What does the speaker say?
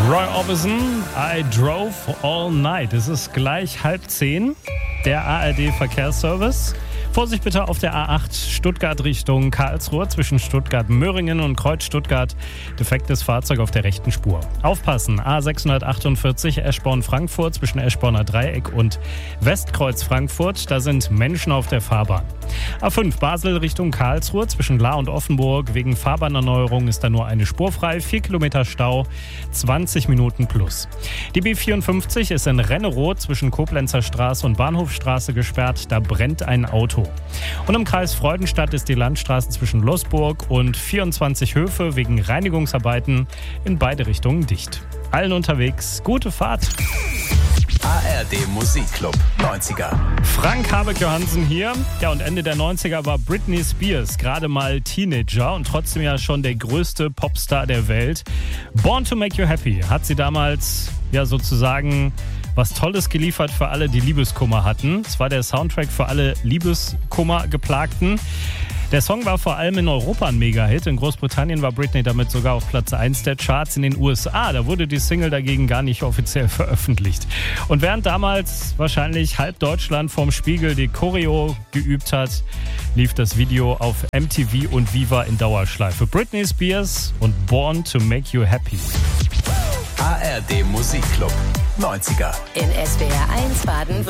Roy Orbison, I Drove All Night. Es ist gleich 9:30, der ARD-Verkehrsservice. Vorsicht bitte auf der A8 Stuttgart Richtung Karlsruhe zwischen Stuttgart-Möhringen und Kreuz-Stuttgart. Defektes Fahrzeug auf der rechten Spur. Aufpassen, A648 Eschborn-Frankfurt zwischen Eschborner Dreieck und Westkreuz Frankfurt. Da sind Menschen auf der Fahrbahn. A5 Basel Richtung Karlsruhe zwischen Lahr und Offenburg. Wegen Fahrbahnerneuerung ist da nur eine Spur frei. 4 Kilometer Stau, 20 Minuten plus. Die B54 ist in Renneroth zwischen Koblenzer Straße und Bahnhofstraße gesperrt. Da brennt ein Auto. Und im Kreis Freudenstadt ist die Landstraße zwischen Losburg und 24 Höfe wegen Reinigungsarbeiten in beide Richtungen dicht. Allen unterwegs, gute Fahrt. ARD Musikclub 90er. Frank Habeck-Johansen hier. Ja, und Ende der 90er war Britney Spears gerade mal Teenager und trotzdem ja schon der größte Popstar der Welt. Born to Make You Happy hat sie damals ja sozusagen was Tolles geliefert für alle, die Liebeskummer hatten. Es war der Soundtrack für alle Liebeskummer-Geplagten. Der Song war vor allem in Europa ein Mega-Hit. In Großbritannien war Britney damit sogar auf Platz 1 der Charts. In den USA, da wurde die Single dagegen gar nicht offiziell veröffentlicht. Und während damals wahrscheinlich halb Deutschland vorm Spiegel die Choreo geübt hat, lief das Video auf MTV und Viva in Dauerschleife. Britney Spears und Born to Make You Happy. ARD Musikclub 90er. In SWR 1 Baden-Württemberg.